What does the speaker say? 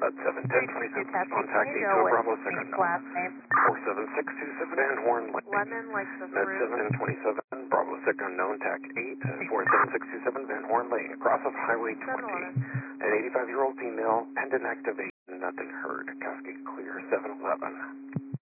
At 7:10:27, contact 8 Bravo, second Last name. 47627 Van Horn Lane. Lemon, like the At fruit. 7:27, Bravo, second unknown, TAC 8, 47627 Van Horn Lane, across of Highway 20. An 85-year-old female, pendant activation, nothing heard. Cascade clear, 711.